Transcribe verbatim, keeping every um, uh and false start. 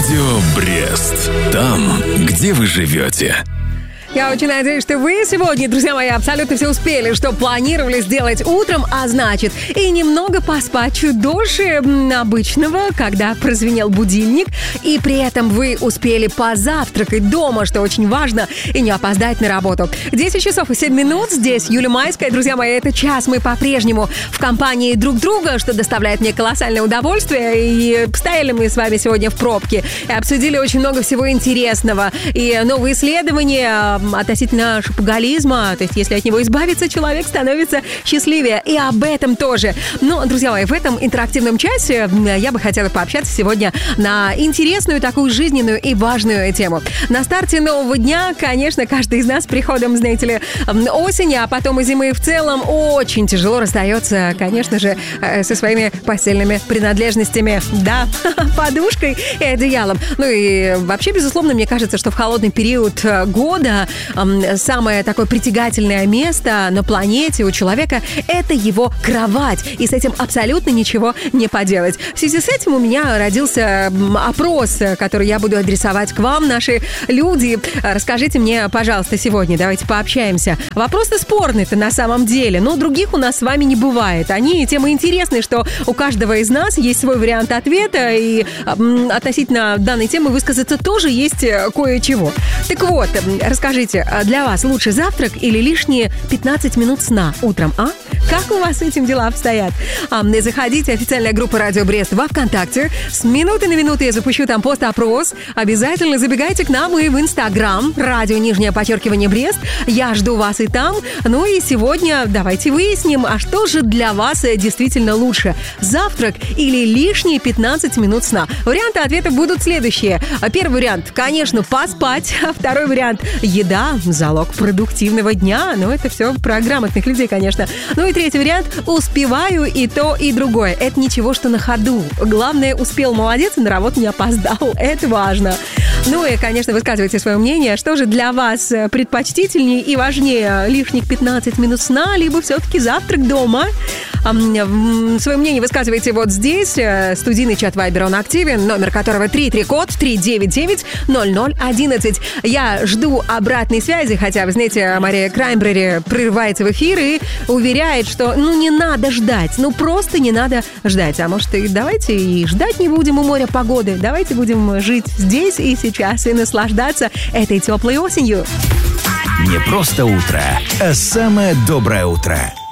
Радио Брест. Там, где вы живете. Я очень надеюсь, что вы сегодня, друзья мои, абсолютно все успели, что планировали сделать утром, а значит, и немного поспать чуть дольше обычного, когда прозвенел будильник, и при этом вы успели позавтракать дома, что очень важно, и не опоздать на работу. десять часов и семь минут, здесь Юлия Майская. Друзья мои, это час мы по-прежнему в компании друг друга, что доставляет мне колоссальное удовольствие, и стояли мы с вами сегодня в пробке, и обсудили очень много всего интересного, и новые исследования относительно шопоголизма, то есть если от него избавиться, человек становится счастливее. И об этом тоже. Но, друзья мои, в этом интерактивном часе я бы хотела пообщаться сегодня на интересную, такую жизненную и важную тему. На старте нового дня, конечно, каждый из нас с приходом, знаете ли, осени, а потом и зимы в целом, очень тяжело расстается, конечно же, со своими постельными принадлежностями. Да, подушкой и одеялом. Ну и вообще, безусловно, мне кажется, что в холодный период года самое такое притягательное место на планете у человека – это его кровать. И с этим абсолютно ничего не поделать. В связи с этим у меня родился опрос, который я буду адресовать к вам, наши люди. Расскажите мне, пожалуйста, сегодня, давайте пообщаемся. Вопрос-то спорный-то на самом деле, но других у нас с вами не бывает. Они тем и интересны, что у каждого из нас есть свой вариант ответа, и относительно данной темы высказаться тоже есть кое-чего. Так вот, расскажите, для вас лучше завтрак или лишние пятнадцать минут сна утром, а? Как у вас с этим дела обстоят? А, заходите, официальная группа Радио Брест во ВКонтакте. С минуты на минуту я запущу там пост-опрос. Обязательно забегайте к нам и в Инстаграм. Радио нижнее подчеркивание Брест. Я жду вас и там. Ну и сегодня давайте выясним, а что же для вас действительно лучше? Завтрак или лишние пятнадцать минут сна? Варианты ответа будут следующие. Первый вариант, конечно, поспать. Второй вариант – еда, залог продуктивного дня. Ну, это все про грамотных людей, конечно. Ну и третий вариант – успеваю и то, и другое. Это ничего, что на ходу. Главное, успел, молодец, и на работу не опоздал. Это важно. Ну и, конечно, высказывайте свое мнение. Что же для вас предпочтительнее и важнее? Лишних пятнадцать минут сна, либо все-таки завтрак дома? Свое мнение высказывайте вот здесь. Студийный чат Вайбер, он активен. Номер которого три три код три девять девять ноль ноль одиннадцать. Я жду обратной связи, хотя, вы знаете, Мария Краймбрери прерывается в эфир и уверяет, что ну не надо ждать, ну просто не надо ждать. А может, и давайте и ждать не будем у моря погоды. Давайте будем жить здесь и сейчас и наслаждаться этой теплой осенью. Не просто утро, а самое доброе утро.